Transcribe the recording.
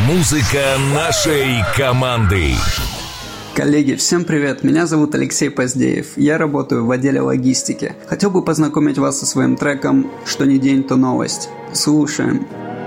Музыка нашей команды. Коллеги, всем привет! Меня зовут Алексей Поздеев. Я работаю в отделе логистики. Хотел бы познакомить вас со своим треком «Что ни день, то новость». Слушаем.